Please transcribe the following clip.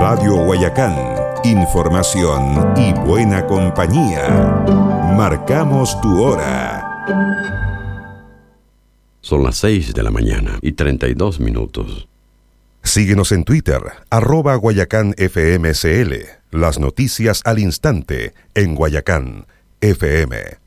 Radio Guayacán, información y buena compañía. Marcamos tu hora. Son las 6 de la mañana y 32 minutos. Síguenos en Twitter, @GuayacánFMCL. Las noticias al instante en Guayacán FM.